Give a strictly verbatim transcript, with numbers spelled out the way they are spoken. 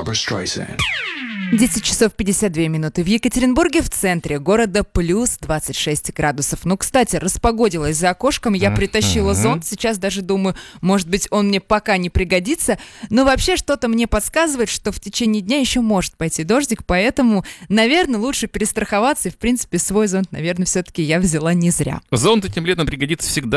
Barbra Streisand. десять часов пятьдесят две минуты. В Екатеринбурге, в центре города, плюс двадцать шесть градусов. Ну, кстати, распогодилось за окошком, я притащила зонт. Сейчас даже думаю, может быть, он мне пока не пригодится. Но вообще что-то мне подсказывает, что в течение дня еще может пойти дождик, поэтому, наверное, лучше перестраховаться. И, в принципе, свой зонт, наверное, все-таки я взяла не зря. Зонт этим летом пригодится всегда.